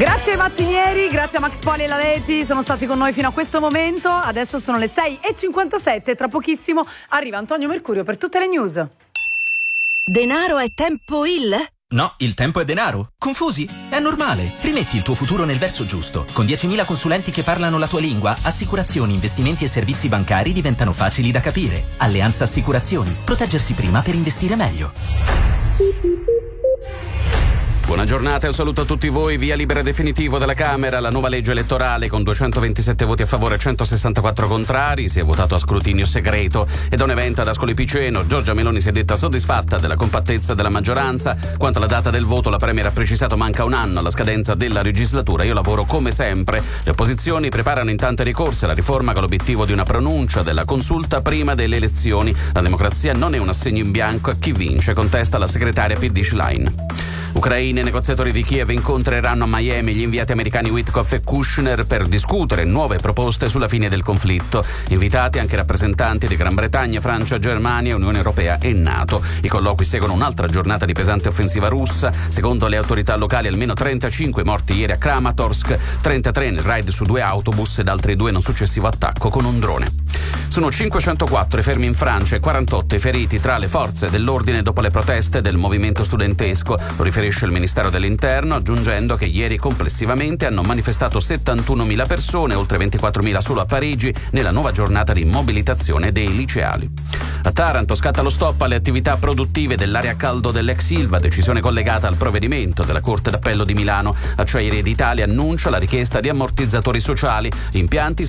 Grazie ai mattinieri, grazie a Max Poli e la Leti, sono stati con noi fino a questo momento. Adesso sono le 6:57, tra pochissimo arriva Antonio Mercurio per tutte le news. Denaro è tempo il? No, il tempo è denaro. Confusi? È normale. Rimetti il tuo futuro nel verso giusto. Con 10.000 consulenti che parlano la tua lingua, assicurazioni, investimenti e servizi bancari diventano facili da capire. Alleanza Assicurazioni. Proteggersi prima per investire meglio. Buona giornata e un saluto a tutti voi. Via libera definitivo della Camera, la nuova legge elettorale con 227 voti a favore e 164 contrari. Si è votato a scrutinio segreto e da un evento ad Ascoli Piceno Giorgia Meloni si è detta soddisfatta della compattezza della maggioranza. Quanto alla data del voto, la Premier ha precisato manca un anno alla scadenza della legislatura. Io lavoro come sempre. Le opposizioni preparano intanto i ricorsi alla riforma con l'obiettivo di una pronuncia della consulta prima delle elezioni. La democrazia non è un assegno in bianco a chi vince, contesta la segretaria PD Schlein. Ucraina e negoziatori di Kiev incontreranno a Miami gli inviati americani Witkoff e Kushner per discutere nuove proposte sulla fine del conflitto. Invitati anche rappresentanti di Gran Bretagna, Francia, Germania, Unione Europea e NATO. I colloqui seguono un'altra giornata di pesante offensiva russa. Secondo le autorità locali almeno 35 morti ieri a Kramatorsk, 33 nel raid su 2 autobus ed altri 2 in un successivo attacco con un drone. Sono 504 i fermi in Francia e 48 i feriti tra le forze dell'ordine dopo le proteste del movimento studentesco. Lo riferisce il Ministero dell'Interno, aggiungendo che ieri complessivamente hanno manifestato 71.000 persone, oltre 24.000 solo a Parigi, nella nuova giornata di mobilitazione dei liceali. A Taranto scatta lo stop alle attività produttive dell'area a caldo dell'ex Ilva, decisione collegata al provvedimento della Corte d'Appello di Milano. Acciaierie d'Italia annuncia la richiesta di ammortizzatori sociali. Gli impianti